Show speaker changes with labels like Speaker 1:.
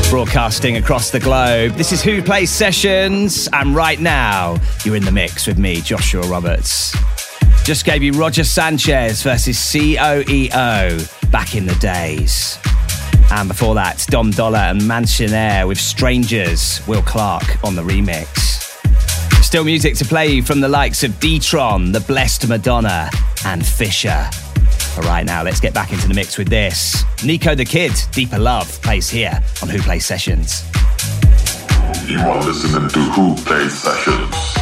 Speaker 1: broadcasting across the globe. This is Who Plays Sessions, and right now, you're in the mix with me, Joshua Roberts. Just gave you Roger Sanchez versus COEO back in the days. And before that, Dom Dollar and Mansionaire with Strangers, Will Clark on the remix. Still music to play you from the likes of D-Tron, The Blessed Madonna, and Fisher. But right now, let's get back into the mix with this. Nico the Kid, Deeper Love, plays here on Who Plays Sessions.
Speaker 2: You are listening to Who Plays Sessions.